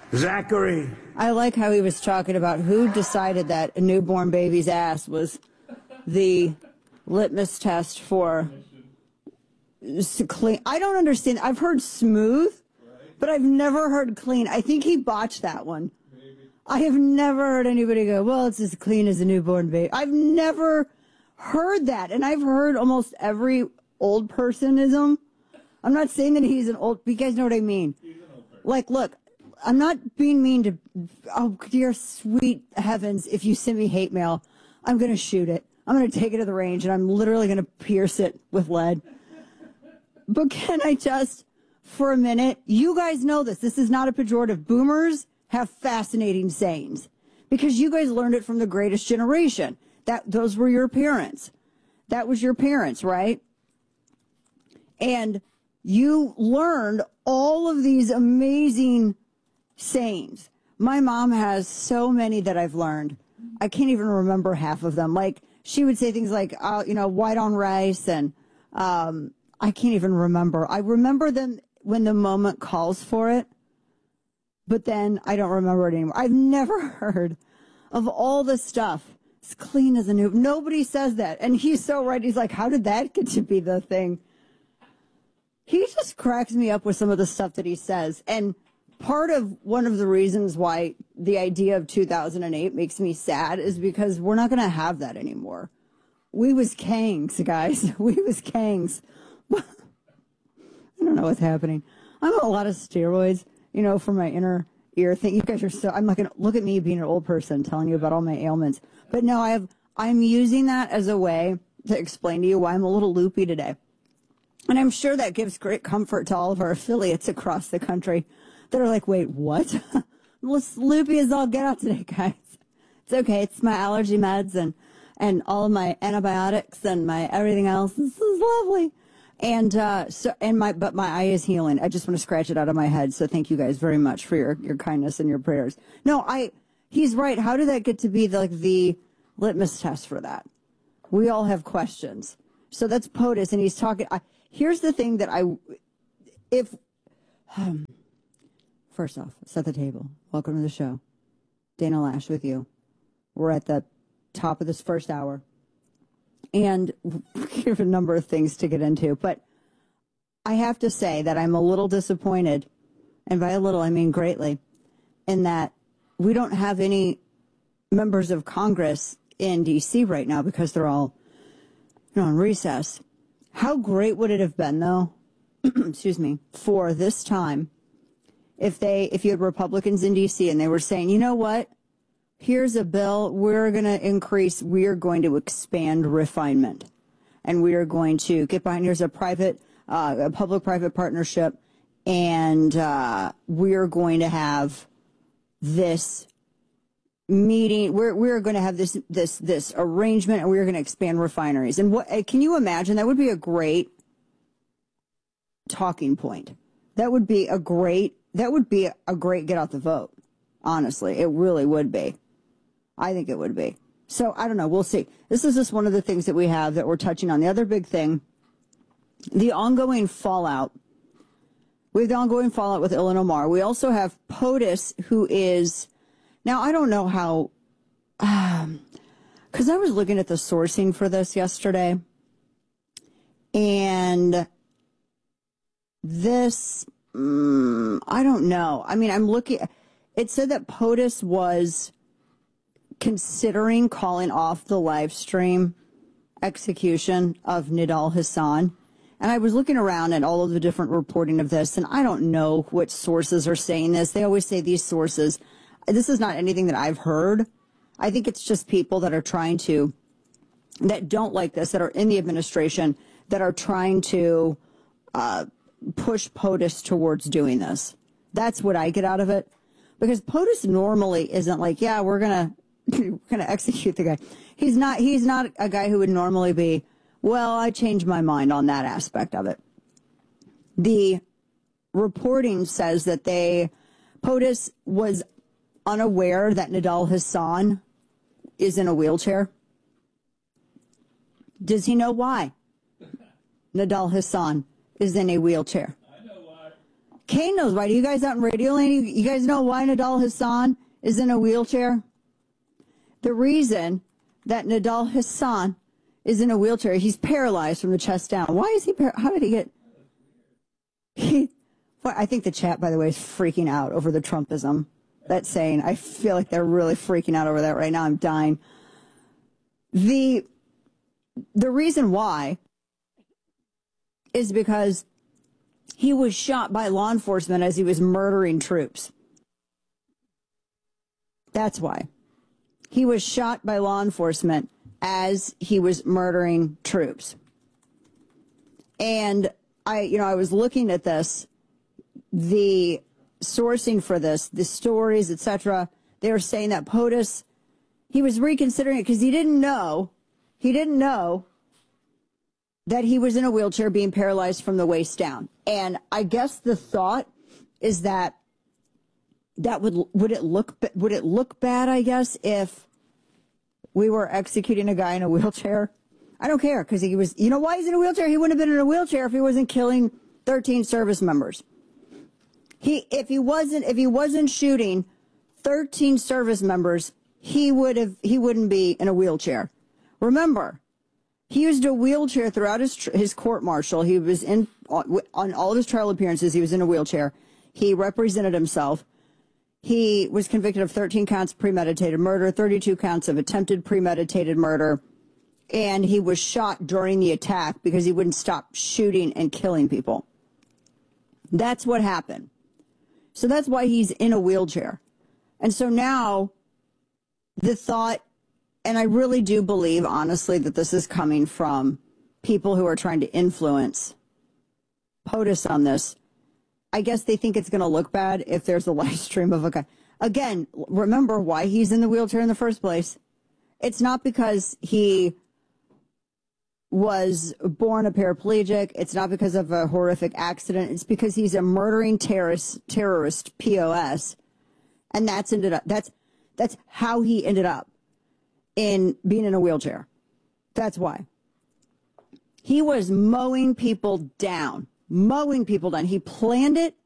Zachary. I like how he was talking about who decided that a newborn baby's ass was the litmus test for clean. I don't understand. I've heard smooth, but I've never heard clean. I think he botched that one. I have never heard anybody go, well, it's as clean as a newborn baby. I've never heard that. And I've heard almost every old personism. I'm not saying that he's an old, but you guys know what I mean. Like, look, I'm not being mean to, oh, dear sweet heavens, if you send me hate mail, I'm going to shoot it. I'm going to take it to the range, and I'm literally going to pierce it with lead. But can I just, for a minute, you guys know this. This is not a pejorative. Boomers have fascinating sayings because you guys learned it from the greatest generation. Those were your parents. That was your parents, right? And you learned all of these amazing sayings. My mom has so many that I've learned. I can't even remember half of them. Like, she would say things like, white on rice, and I can't even remember. I remember them when the moment calls for it, but then I don't remember it anymore. I've never heard of all this stuff. It's clean as a new. Nobody says that. And he's so right. He's like, how did that get to be the thing? He just cracks me up with some of the stuff that he says. And part of one of the reasons why the idea of 2008 makes me sad is because we're not going to have that anymore. We was kangs, guys. We was kangs. I don't know what's happening. I'm on a lot of steroids, for my inner ear thing. You guys are so, I'm not going to look at me being an old person telling you about all my ailments. But no, I'm using that as a way to explain to you why I'm a little loopy today. And I'm sure that gives great comfort to all of our affiliates across the country that are like, wait, what? I'm loopy as all get out today, guys. It's okay. It's my allergy meds and all of my antibiotics and my everything else. This is lovely. And but my eye is healing. I just want to scratch it out of my head. So thank you guys very much for your kindness and your prayers. No, he's right. How did that get to be the litmus test for that? We all have questions. So that's POTUS, and he's talking. Here's the thing that first off, set the table. Welcome to the show. Dana Lash with you. We're at the top of this first hour. And we have a number of things to get into. But I have to say that I'm a little disappointed, and by a little I mean greatly, in that we don't have any members of Congress in D.C. right now because they're all on recess. How great would it have been, though, excuse me, for this time if you had Republicans in D.C. and they were saying, you know what? Here's a bill. We're going to expand refinement, and we are going to get behind. Here's a public-private partnership, and we are going to have this meeting. We're going to have this arrangement, and we're going to expand refineries. And can you imagine? That would be a great talking point. That would be a great get out the vote. Honestly, it really would be. I think it would be. So I don't know. We'll see. This is just one of the things that we have that we're touching on. The other big thing, the ongoing fallout. We have the ongoing fallout with Ilhan Omar. We also have POTUS, who is, now I don't know how, because I was looking at the sourcing for this yesterday, and this, I don't know. I mean, I'm looking, it said that POTUS was considering calling off the live stream execution of Nidal Hasan. And I was looking around at all of the different reporting of this, and I don't know what sources are saying this. They always say these sources. This is not anything that I've heard. I think it's just people that don't like this, that are in the administration, that are trying to push POTUS towards doing this. That's what I get out of it. Because POTUS normally isn't like, yeah, we're gonna execute the guy. He's not a guy who would normally be, well, I changed my mind on that aspect of it. The reporting says that POTUS was unaware that Nidal Hasan is in a wheelchair. Does he know why Nidal Hasan is in a wheelchair? I know why. Kane knows why. Do you guys out in Radio Land, you guys know why Nidal Hassan is in a wheelchair? The reason that Nidal Hassan is in a wheelchair, he's paralyzed from the chest down. Why is he how did he get... I think the chat, by the way, is freaking out over the Trumpism. That's saying, I feel like they're really freaking out over that right now. I'm dying. The reason why is because he was shot by law enforcement as he was murdering troops. That's why. He was shot by law enforcement as he was murdering troops. And I was looking at this, the sourcing for this, the stories, etc. They were saying that POTUS, he was reconsidering it because he didn't know that he was in a wheelchair being paralyzed from the waist down. And I guess the thought is that would it look bad, I guess, if we were executing a guy in a wheelchair? I don't care, because he was, you know why he's in a wheelchair? He wouldn't have been in a wheelchair if he wasn't killing 13 service members. If he wasn't shooting 13 service members, he wouldn't be in a wheelchair. Remember, he used a wheelchair throughout his court martial. He was on all of his trial appearances. He was in a wheelchair. He represented himself. He was convicted of 13 counts of premeditated murder, 32 counts of attempted premeditated murder, and he was shot during the attack because he wouldn't stop shooting and killing people. That's what happened. So that's why he's in a wheelchair. And so now the thought, and I really do believe, honestly, that this is coming from people who are trying to influence POTUS on this. I guess they think it's going to look bad if there's a live stream of a guy. Again, remember why he's in the wheelchair in the first place. It's not because he was born a paraplegic. It's not because of a horrific accident. It's because he's a murdering terrorist POS. And that's how he ended up in being in a wheelchair. That's why. He was mowing people down. He planned it.